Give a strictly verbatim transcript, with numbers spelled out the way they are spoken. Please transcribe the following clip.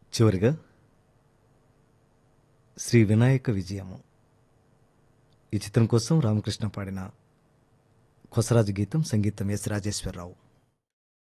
చివరిగా శ్రీ వినాయక విజయము ఈ చిత్రం కోసం రామకృష్ణ పాడిన కొసరాజు గీతం, సంగీతం ఎస్ రాజేశ్వరరావు.